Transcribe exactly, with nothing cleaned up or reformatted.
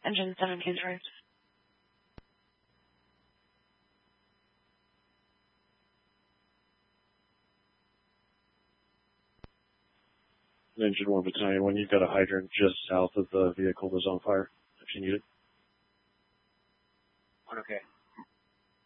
engine seventeen charged. Engine one Battalion one, you've got a hydrant just south of the vehicle that's on fire, if you need it. Okay.